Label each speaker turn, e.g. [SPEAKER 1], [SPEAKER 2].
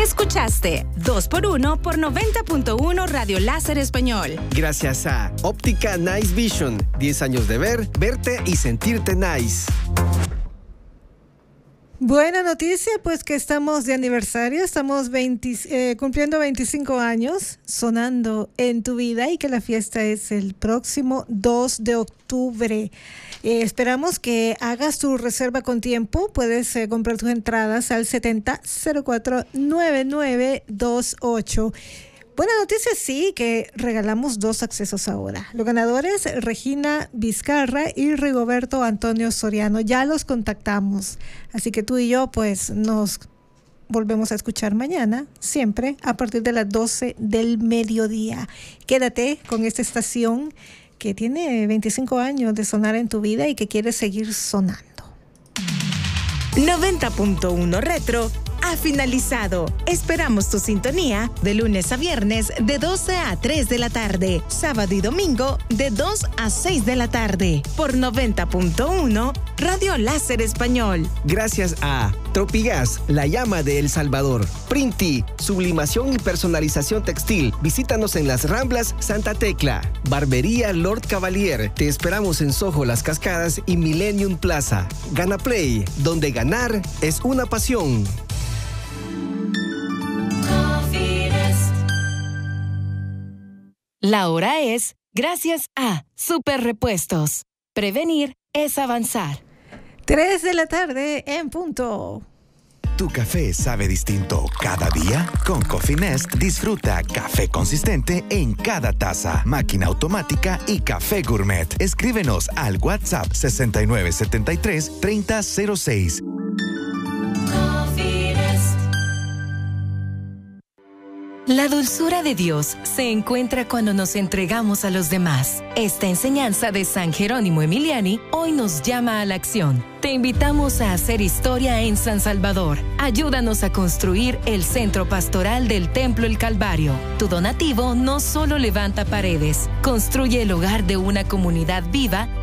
[SPEAKER 1] Escuchaste 2x1 por 90.1 Radio Láser Español.
[SPEAKER 2] Gracias a Óptica Nice Vision. 10 años de ver, verte y sentirte nice.
[SPEAKER 3] Buena noticia, pues que estamos de aniversario, estamos cumpliendo 25 años sonando en tu vida y que la fiesta es el próximo 2 de octubre. Esperamos que hagas tu reserva con tiempo. Puedes comprar tus entradas al 7004-9928. Buena noticia, sí, que regalamos 2 accesos ahora. Los ganadores, Regina Vizcarra y Rigoberto Antonio Soriano. Ya los contactamos. Así que tú y yo, pues, nos volvemos a escuchar mañana, siempre a partir de las 12 del mediodía. Quédate con esta estación que tiene 25 años de sonar en tu vida y que quiere seguir sonando.
[SPEAKER 1] 90.1 Retro ha finalizado. Esperamos tu sintonía de lunes a viernes de 12 a 3 de la tarde, sábado y domingo de 2 a 6 de la tarde por 90.1 Radio Láser Español.
[SPEAKER 2] Gracias a Tropigas, la llama de El Salvador. Printi, sublimación y personalización textil. Visítanos en Las Ramblas, Santa Tecla. Barbería Lord Cavalier. Te esperamos en Soho, Las Cascadas y Millennium Plaza. Gana Play, donde ganar es una pasión.
[SPEAKER 1] La hora es gracias a Super Repuestos. Prevenir es avanzar.
[SPEAKER 3] 3 de la tarde en punto.
[SPEAKER 4] ¿Tu café sabe distinto cada día? Con Coffee Nest disfruta café consistente en cada taza, máquina automática y café gourmet. Escríbenos al WhatsApp 6973-3006.
[SPEAKER 1] La dulzura de Dios se encuentra cuando nos entregamos a los demás. Esta enseñanza de San Jerónimo Emiliani hoy nos llama a la acción. Te invitamos a hacer historia en San Salvador. Ayúdanos a construir el centro pastoral del Templo El Calvario. Tu donativo no solo levanta paredes, construye el hogar de una comunidad viva